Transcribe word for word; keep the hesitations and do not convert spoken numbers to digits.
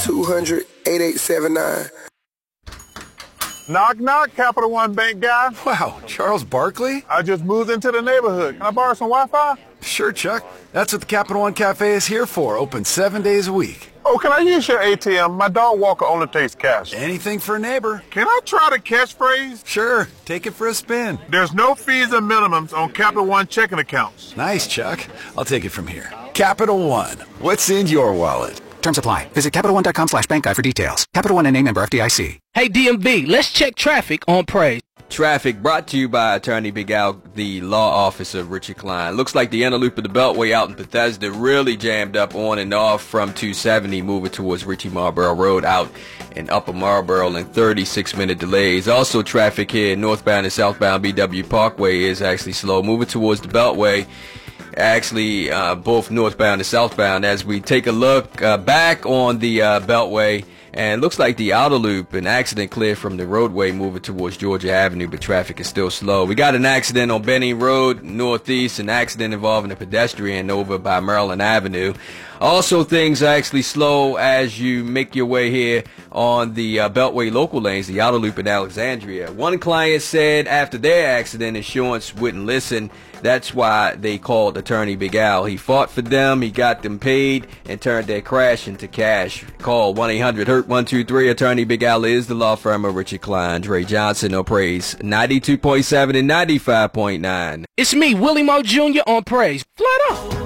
two hundred, eighty-eight seventy-nine. Knock, knock, Capital One Bank guy. Wow, Charles Barkley? I just moved into the neighborhood. Can I borrow some Wi-Fi? Sure, Chuck. That's what the Capital One Cafe is here for, open seven days a week. Oh, can I use your A T M? My dog Walker only takes cash. Anything for a neighbor. Can I try the catchphrase? Sure, take it for a spin. There's no fees and minimums on Capital One checking accounts. Nice, Chuck. I'll take it from here. Capital One. What's in your wallet? Terms apply. Visit Capital One dot com slash bank guide for details. Capital One N A member F D I C. Hey, D M V, let's check traffic on Praise. Traffic brought to you by Attorney Big Al, the law office of Richard Klein. Looks like the inner loop of the Beltway out in Bethesda really jammed up on and off from two seventy moving towards Ritchie Marlboro Road out in Upper Marlboro and thirty-six minute delays. Also traffic here northbound and southbound B W Parkway is actually slow moving towards the Beltway. Actually, uh, both northbound and southbound as we take a look uh, back on the uh, Beltway. And looks like the outer loop, an accident clear from the roadway moving towards Georgia Avenue, but traffic is still slow. We got an accident on Benning Road, northeast, an accident involving a pedestrian over by Maryland Avenue. Also, things are actually slow as you make your way here on the uh, Beltway local lanes, the outer loop in Alexandria. One client said after their accident, insurance wouldn't listen. That's why they called Attorney Big Al. He fought for them, he got them paid, and turned their crash into cash. Call one eight hundred hurt one two three. Attorney Big Al is the law firm of Richard Klein. Dre Johnson on Praise ninety-two point seven and ninety-five point nine. It's me, Willie Moe Junior on Praise. Flat out.